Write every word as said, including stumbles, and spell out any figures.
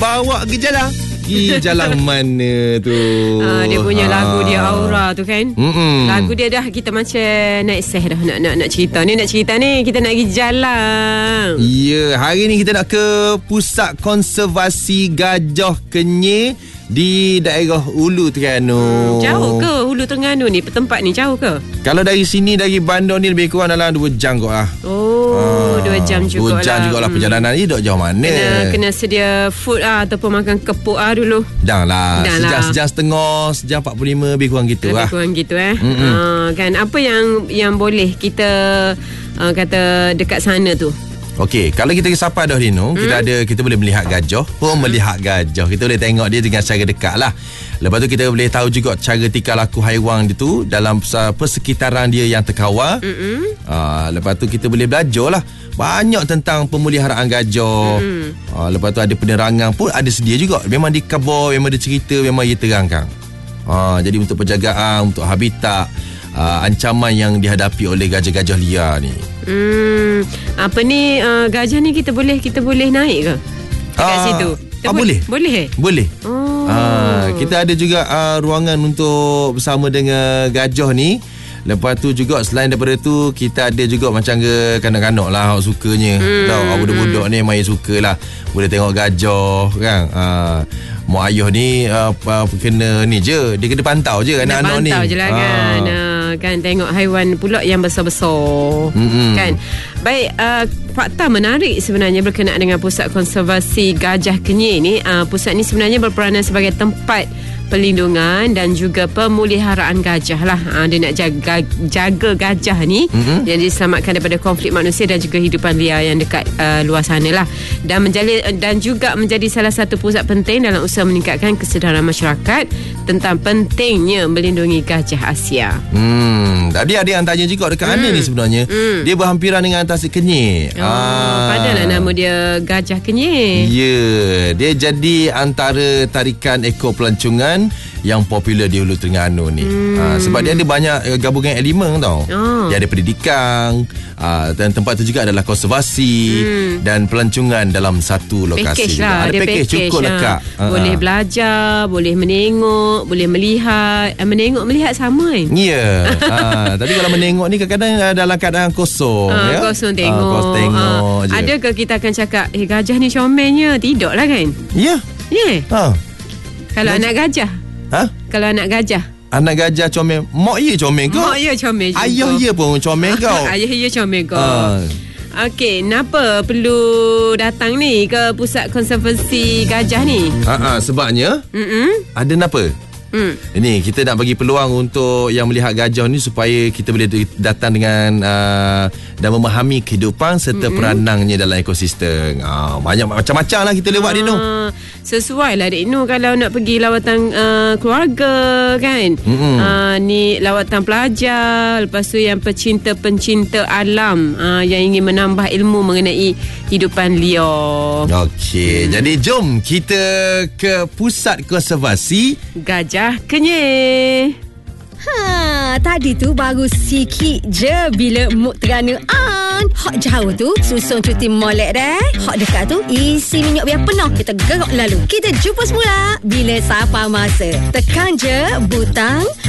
bawa ke jalan. Pergi jalan mana tu? Ah, dia punya ha. lagu dia Aura tu kan. Mm-mm. Lagu dia dah kita macam naik seh dah nak nak nak cerita ni nak cerita ni kita nak pergi jalan. Ya, hari ni kita nak ke Pusat Konservasi Gajah Kenyir di daerah Ulu Terengganu. Hmm, jauh ke Ulu Terengganu ni? Tempat ni jauh ke? Kalau dari sini, dari Bandar ni lebih kurang dalam dua jam kot lah. Oh, dua Ah, jam juga lah. dua jam jugalah Hmm. perjalanan ni. Dok jauh mana? Kena, kena sedia food lah ataupun makan kepuk lah dulu. Dah lah. Dah Sejam, lah. sejam setengah, sejam empat puluh lima lebih kurang gitu Lebih lah. kurang gitu eh. Ha, kan apa yang yang boleh kita uh, kata dekat sana tu? Okey, kalau kita ke Sapa dah Dino, hmm? kita ada kita boleh melihat gajah. Oh, hmm. melihat gajah. Kita boleh tengok dia dengan secara dekat lah. Lepas tu kita boleh tahu juga cara tingkah laku haiwan dia tu dalam persekitaran dia yang terkawal. Hmm. Uh, lepas tu kita boleh belajar lah banyak tentang pemeliharaan gajah. Hmm. Uh, lepas tu ada penerangan pun ada sedia juga. Memang dikhabar, memang ada cerita, memang dia terangkan. Uh, jadi untuk penjagaan, untuk habitat, uh, ancaman yang dihadapi oleh gajah-gajah liar ni. Hmm, apa ni uh, gajah ni kita boleh kita boleh naik ke dekat Ah, situ? Kita ah, bo- boleh. Boleh eh? Boleh. Oh. Ah, kita ada juga uh, ruangan untuk bersama dengan gajah ni. Lepas tu juga selain daripada tu kita ada juga macam ke kanak-kanak lah awak sukanya. Hmm. Tahu awak budak-budak ni main sukalah boleh tengok gajah kan. Ah, mak ayah ni uh, kena ni je, dia kena pantau je anak-anak ni. Pantau je lah kan. Ah. Uh, kan tengok haiwan pula yang besar-besar. Mm-mm. Kan. Baik, uh, fakta menarik sebenarnya berkenaan dengan Pusat Konservasi Gajah Kenyir ni. Uh, pusat ni sebenarnya berperanan sebagai tempat perlindungan dan juga pemeliharaan gajah lah. Ha, dia nak jaga, jaga gajah ni mm-hmm. yang diselamatkan daripada konflik manusia dan juga hidupan liar yang dekat uh, luar sana lah. Dan, menjali, dan juga menjadi salah satu pusat penting dalam usaha meningkatkan kesedaran masyarakat tentang pentingnya melindungi gajah Asia. Hmm, tadi ada yang tanya juga dekat hmm. Ana ni sebenarnya. Hmm. Dia berhampiran dengan Tasik Kenyir. Oh, ah. Padahal nama dia Gajah Kenyir. Ya, yeah, dia jadi antara tarikan ekor pelancongan yang popular di Hulu Terengganu ni. Hmm. Ha, sebab dia ada banyak gabungan elemen tau. Oh. Dia ada pendidikan, ha, dan tempat tu juga adalah konservasi hmm. dan pelancongan dalam satu lokasi. Package lah, ada package, package cukup lekat. Ha. Boleh belajar, boleh menengok, boleh melihat. Eh, menengok melihat sama kan? Ya. Yeah. Ha, tapi kalau menengok ni kadang-kadang dalam keadaan kosong. Ha, ya? Kosong tengok. Ha, kosong tengok ha. je. Adakah kita akan cakap, eh gajah ni comelnya? Tidak lah kan? Ya. Ya. Yeah. Ha. Kalau anak gajah? Ha? Kalau anak gajah? Anak gajah comel. Mak ye comel kau? Mak ye comel juga. Ayah ye pun comel kau. Ayah ye comel kau. Ha. Okey, kenapa perlu datang ni ke Pusat Konservasi Gajah ni? Ha ah, sebabnya Mm-mm. ada kenapa? Hmm. Ini kita nak bagi peluang untuk yang melihat gajah ni supaya kita boleh datang dengan uh, dan memahami kehidupan serta mm-hmm. peranannya dalam ekosistem. Uh, banyak macam-macam lah kita lewat uh, Dino. Sesuai lah Dek Noh kalau nak pergi lawatan uh, keluarga kan. Mm-hmm. Uh, ni lawatan pelajar, lepas tu yang pecinta-pencinta alam uh, yang ingin menambah ilmu mengenai hidupan liar. Okey, hmm. jadi jom kita ke Pusat Konservasi Gajah Kenyir. Ha, tadi tu baru sikit je bila mood Terengganu on. Hak jauh tu susun cuti molek dah. Hak dekat tu isi minyak biar penuh. Kita gerak lalu. Kita jumpa semula bila Sapa Masa. Tekan je butang